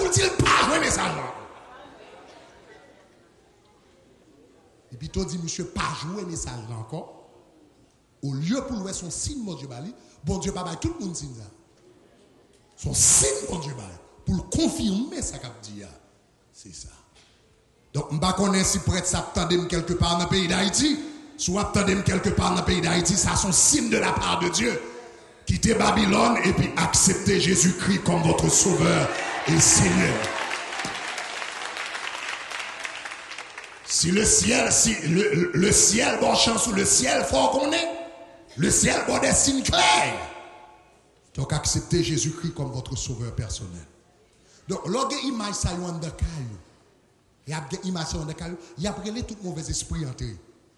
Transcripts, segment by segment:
pour dire pas jouer message. Et puis tu dis monsieur pas jouer message là encore. Au lieu pour louer son signe mon Dieu bali, bon Dieu pas tout le monde signe ça. Son signe bon Dieu bali pour le confirmer ça qu'a dit. C'est ça. Donc je ne sais pas si prêtre ça attendez quelque part dans le pays d'Haïti, soit attendez quelque part dans le pays d'Haïti, ça son signe de la part de Dieu. Quittez Babylone et puis acceptez Jésus-Christ comme votre sauveur et Seigneur. Si le ciel, le ciel, bon chance ou le ciel, faut qu'on ait. Le ciel, bon des signes clairs. Donc acceptez Jésus-Christ comme votre sauveur personnel. Donc, lorsque l'image ça y est de caillou, il y a une image de caillou, il y a pris tout mauvais esprit entré.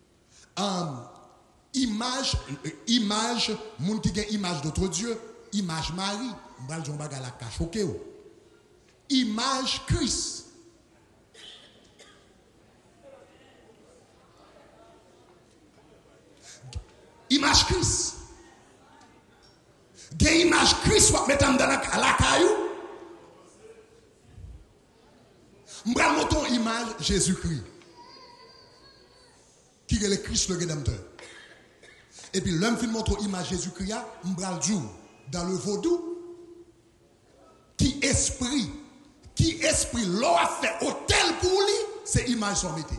Image, moun qui a image d'autre Dieu, image Marie, m'bral jon baga la ka choqué ou. Image Christ. Image Christ. Des image Christ ou mettre dans la caillou. M'bral monton image Jésus-Christ. Qui est le Christ le Rédempteur. Et puis l'homme fin montre image Jésus-Christ, m'bral djou dans le vaudou. Qui esprit l'on a fait hôtel pour lui, c'est image sont mettez.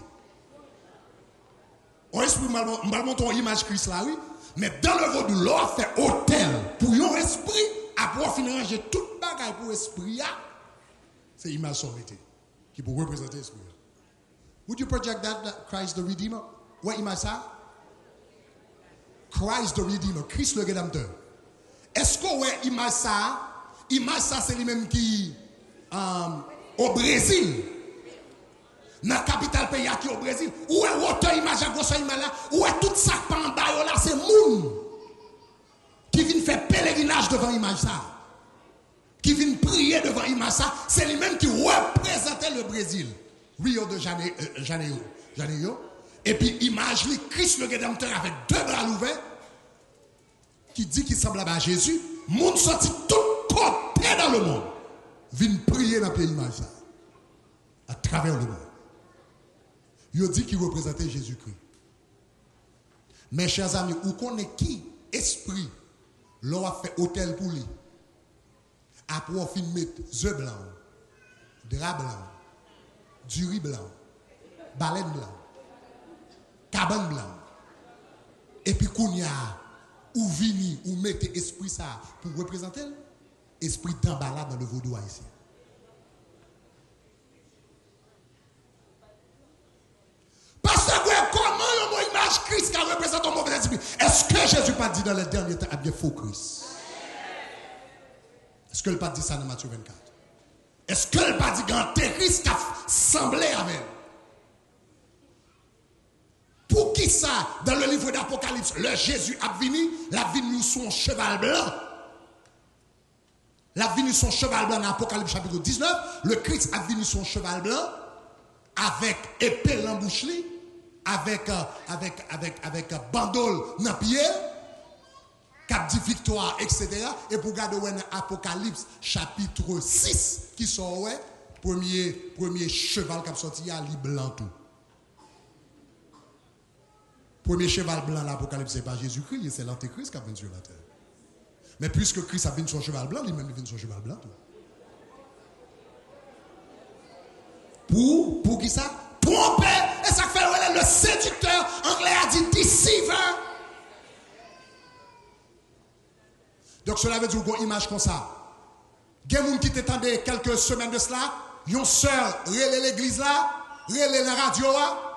On esprit m'bral montre image Christ là oui, mais dans le vaudou l'on a fait hôtel pour un esprit à pouvoir finir ranger toute bagaille pour esprit c'est image sont mettez qui pour représenter l'esprit. Would you project that Christ the Redeemer? What image ça? Christ the Redeemer, Christ le Rédempteur. Est-ce que ouais image ça c'est lui-même qui au Brésil, dans la capitale pays qui au Brésil, où est autant image à grosse image là, où est tout ça en bas là, c'est moun qui vient faire pèlerinage devant image ça. Qui vient prier devant image ça, c'est lui-même qui représentait le Brésil. Rio de Janeiro. Et puis image lui Christ le Rédempteur avec deux bras ouverts qui dit qu'il semble à Jésus, monde sorti tout côté dans le monde vient prier dans le pays image ça à travers le monde. Il dit qu'il représentait Jésus-Christ. Mes chers amis, où connaît qui esprit l'on a fait hôtel pour lui après on fin mettre œufs blancs, drap blanc, du riz blanc, baleine blanc, cabane blanc. Et puis qu'on y a ou vini ou mettez esprit ça pour représenter esprit d'emballade dans le vaudou haïtien. Parce que comment une image Christ qui représente un mauvais esprit? Est-ce que Jésus pas dit dans les derniers temps, bien faux Christ? Est-ce que le pas dit ça dans Matthieu 24? Est-ce que le pas dit qu'Antéchrist a semblé avec elle? Pour qui ça, dans le livre d'Apocalypse, le Jésus a venu, la venu son cheval blanc. La venu son cheval blanc dans Apocalypse chapitre 19, le Christ a venu son cheval blanc avec épée dans bouche avec bandole dans pied, cap dit victoire, etc. Et pour garder Apocalypse chapitre 6 qui sort premier cheval qui a sorti à li blanc tout. Premier cheval blanc l'Apocalypse c'est pas Jésus-Christ, c'est l'Antéchrist qui a venu sur la terre. Mais puisque Christ a venu sur cheval blanc, lui-même il vient sur cheval blanc tout. Pour qui ça? Tromper, et ça fait le séducteur anglais a dit deceiver. Donc cela veut dire qu'on image comme ça. Il y a des gens qui t'attendaient quelques semaines de cela, une sœur relève l'église là, relève la radio là,